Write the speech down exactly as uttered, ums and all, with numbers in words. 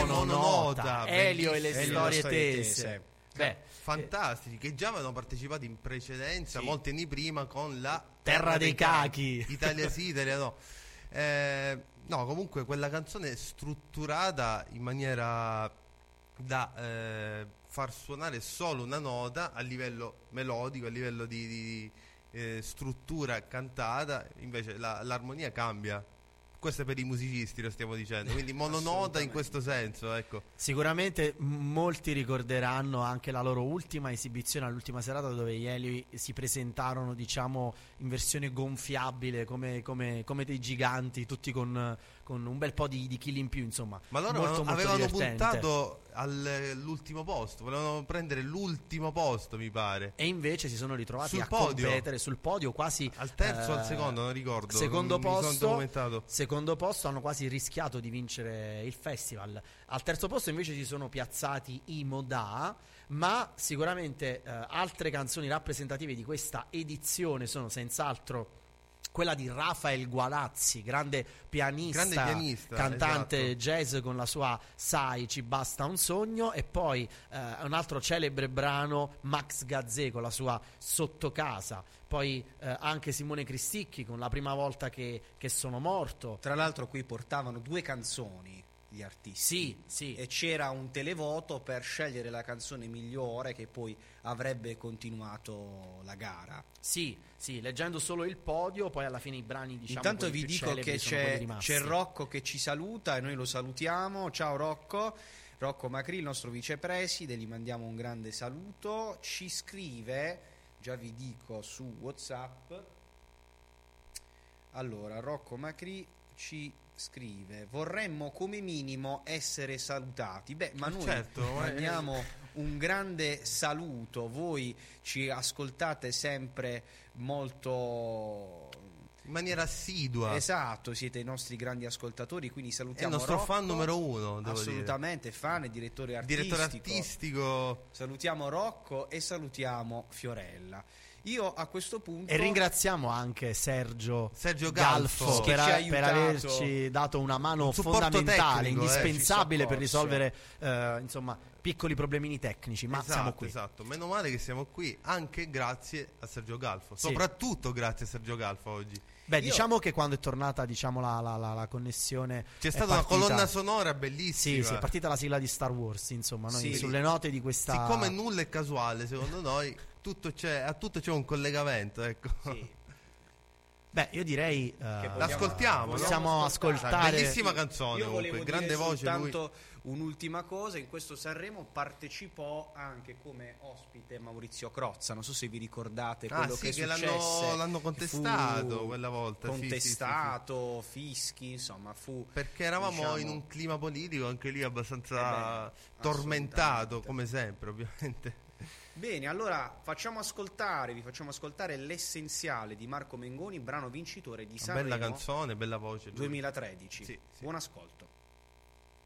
mononota, Elio e le Elio storie le storie tese. tese. Beh, fantastici, che già avevano partecipato in precedenza, Sì. molti anni prima, con la Terra dei cachi. Italia sì, Italia no. Eh, no, comunque quella canzone è strutturata in maniera da eh, far suonare solo una nota a livello melodico, a livello di, di eh, struttura cantata, invece la, l'armonia cambia. Questo è per i musicisti, lo stiamo dicendo, quindi mononota in questo senso, ecco. Sicuramente molti ricorderanno anche la loro ultima esibizione all'ultima serata, dove gli Elio si presentarono, diciamo, in versione gonfiabile come, come, come dei giganti, tutti con, con un bel po' di, di chili in più, insomma. Ma loro molto, avevano molto puntato all'ultimo posto, volevano prendere l'ultimo posto, mi pare. E invece si sono ritrovati sul a podio. competere sul podio, quasi al terzo o eh, al secondo, non ricordo. Secondo non mi sono posto, documentato. secondo posto, hanno quasi rischiato di vincere il festival. Al terzo posto invece si sono piazzati i Modà, ma sicuramente eh, altre canzoni rappresentative di questa edizione sono senz'altro quella di Rafael Gualazzi, grande pianista, Grande pianista, cantante esatto. jazz con la sua Sai, ci basta un sogno, e poi eh, un altro celebre brano, Max Gazzè con la sua Sottocasa, poi eh, anche Simone Cristicchi con La prima volta che, che sono morto. Tra l'altro qui portavano due canzoni gli artisti. Sì, sì. E c'era un televoto per scegliere la canzone migliore che poi avrebbe continuato la gara. Sì, sì, leggendo solo il podio, poi alla fine i brani, diciamo, Intanto quelli vi più dico celebri che sono quelli c'è, rimasti. c'è Rocco che ci saluta e noi lo salutiamo. Ciao Rocco. Rocco Macri, il nostro vicepreside, gli mandiamo un grande saluto. Ci scrive, già vi dico, su WhatsApp. Allora, Rocco Macri ci scrive: vorremmo come minimo essere salutati. Beh, ma noi certo, mandiamo un grande saluto. Voi ci ascoltate sempre molto in maniera assidua. Esatto, siete i nostri grandi ascoltatori, quindi È il salutiamo nostro Rocco, fan numero uno, devo assolutamente dire. fan e direttore artistico. Direttore artistico. Salutiamo Rocco e salutiamo Fiorella. Io a questo punto E ringraziamo anche Sergio, Sergio Galfo, Galfo, per, che ci ha per aiutato. averci dato una mano Un supporto fondamentale, tecnico, eh, indispensabile ci per soccorso. risolvere eh, insomma, piccoli problemini tecnici, ma esatto, siamo qui. Esatto, meno male che siamo qui, anche grazie a Sergio Galfo. Sì. Soprattutto grazie a Sergio Galfo oggi. Beh, Io- diciamo che quando è tornata, diciamo, la, la, la, la connessione, C'è è stata una partita- colonna sonora bellissima. Sì, sì, è partita la sigla di Star Wars, insomma, noi Sì. sulle note di questa... Siccome nulla è casuale, secondo noi, tutto c'è, a tutto c'è un collegamento, ecco. sì. Beh, io direi... eh, vogliamo- L'ascoltiamo, no? possiamo ascoltare... Bellissima canzone, Io volevo comunque, grande dire voce lui. soltanto un'ultima cosa: in questo Sanremo partecipò anche come ospite Maurizio Crozza, non so se vi ricordate Ah, quello sì, che, che l'hanno- successe, l'hanno contestato fu quella volta, sì, sì, contestato, fischi, insomma fu Perché eravamo diciamo, in un clima politico anche lì abbastanza Eh beh, tormentato, assolutamente. come sempre, ovviamente. Bene, allora facciamo ascoltare, vi facciamo ascoltare L'essenziale di Marco Mengoni, brano vincitore di Una Sanremo bella canzone, bella voce. lui. duemilatredici. Sì, sì. Buon ascolto.